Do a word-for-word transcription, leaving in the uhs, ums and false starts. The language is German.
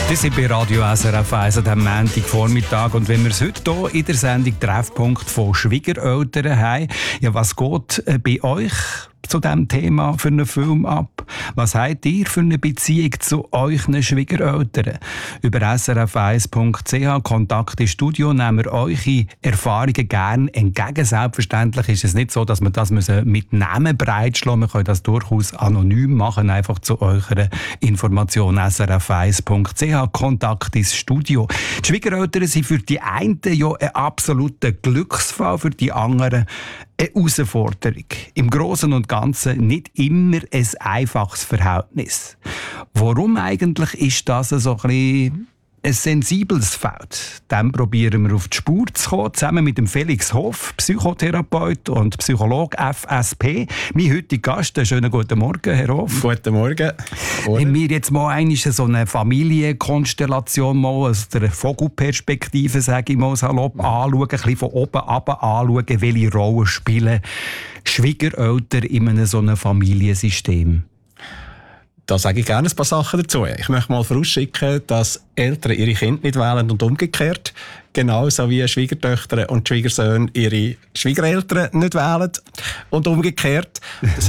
Wir sind bei Radio S R F eins am Montagvormittag und wenn wir es heute hier in der Sendung Treffpunkt von Schwiegereltern haben, ja, was geht bei euch zu diesem Thema für einen Film ab? Was habt ihr für eine Beziehung zu euren Schwiegereltern? Über S R F eins Punkt C H Kontakt ins Studio nehmen wir eure Erfahrungen gerne entgegen. Selbstverständlich ist es nicht so, dass wir das mit Namen breitschlagen. Wir können das durchaus anonym machen, einfach zu eurer Information. S R F eins Punkt C H Kontakt ins Studio. Die Schwiegereltern sind für die einen ja ein absoluter Glücksfall, für die anderen eine Herausforderung. Im Großen und Ganzen nicht immer ein einfaches Verhältnis. Warum eigentlich ist das so ein bisschen ein sensibles Feld? Dann probieren wir auf die Spur zu kommen, zusammen mit dem Felix Hoff, Psychotherapeut und Psychologe F S P. Mein heutiger Gast, einen schönen guten Morgen, Herr Hoff. Guten Morgen. Wenn wir jetzt mal einmal so eine Familienkonstellation mal aus der Vogelperspektive, sage ich mal salopp, mhm. anschauen, ein bisschen von oben runter anschauen, welche Rolle spielen Schwiegereltern in einem so einem Familiensystem? Da sage ich gerne ein paar Sachen dazu. Ich möchte mal vorausschicken, dass Eltern ihre Kinder nicht wählen und umgekehrt. Genauso wie Schwiegertöchter und Schwiegersöhne ihre Schwiegereltern nicht wählen und umgekehrt. Das